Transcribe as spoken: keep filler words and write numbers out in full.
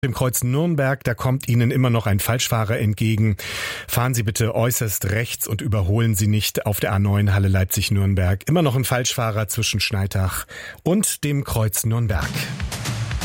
Im Kreuz Nürnberg, da kommt Ihnen immer noch ein Falschfahrer entgegen. Fahren Sie bitte äußerst rechts und überholen Sie nicht auf der A neun Halle Leipzig-Nürnberg. Immer noch ein Falschfahrer zwischen Schneitach und dem Kreuz Nürnberg.